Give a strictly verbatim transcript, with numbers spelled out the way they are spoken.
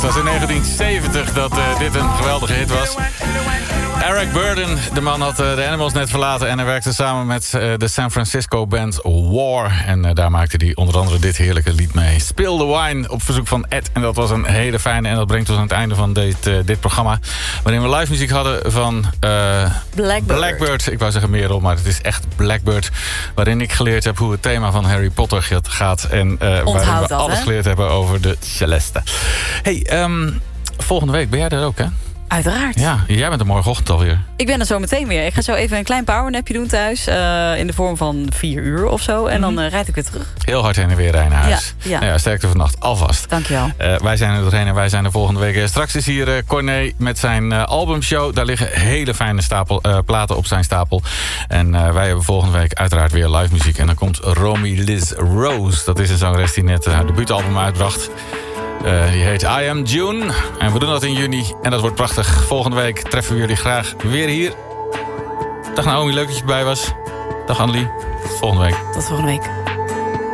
Het was in negentien zeventig dat uh, dit een geweldige hit was. Eric Burdon, de man had uh, de Animals net verlaten... en hij werkte samen met uh, de San Francisco band War. En uh, daar maakte hij onder andere dit heerlijke lied mee. Spill the Wine op verzoek van Ed. En dat was een hele fijne. En dat brengt ons aan het einde van dit, uh, dit programma. Waarin we live muziek hadden van uh, Blackbird. Blackbird. Ik wou zeggen Merel, maar het is echt Blackbird. Waarin ik geleerd heb hoe het thema van Harry Potter gaat. En uh, waarin we dat, alles hè? geleerd hebben over de Celeste. Hey, um, volgende week ben jij er ook, hè? Uiteraard. Ja, jij bent er morgenochtend alweer. Ik ben er zo meteen weer. Ik ga zo even een klein powernapje doen thuis. Uh, in de vorm van vier uur of zo. En dan uh, rijd ik weer terug. Heel hard heen en weer rijden naar huis. Ja, ja. Nou ja, sterkte vannacht alvast. Dankjewel. Uh, wij zijn er doorheen en wij zijn er volgende week. Straks is hier uh, Corné met zijn uh, albumshow. Daar liggen hele fijne stapel, uh, platen op zijn stapel. En uh, wij hebben volgende week uiteraard weer live muziek. En dan komt Romy Liz Rose. Dat is een zangeres die net haar debuutalbum uitbracht. Uh, die heet I Am June. En we doen dat in juni. En dat wordt prachtig. Volgende week treffen we jullie graag weer hier. Dag Naomi, leuk dat je erbij was. Dag Annelie. Tot volgende week. Tot volgende week.